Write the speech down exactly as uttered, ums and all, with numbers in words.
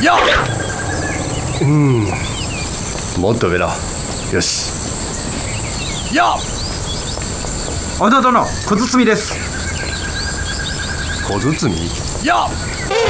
やっ、うん、もっと上だ。よし。やっ、 織田殿、小包です。 小包。やっ。